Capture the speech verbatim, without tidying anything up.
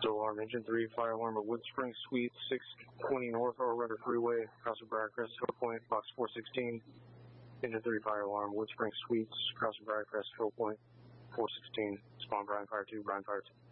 So alarm, engine three, fire alarm at Wood Spring Suites, six twenty North Earl River Freeway, Cross of Briarcrest, Hill Point, box four sixteen. Engine three, fire alarm, Wood Spring Suites, Cross of Briarcrest, Hill Point, four sixteen. Spawn Brian Fire two, Brian Fire two.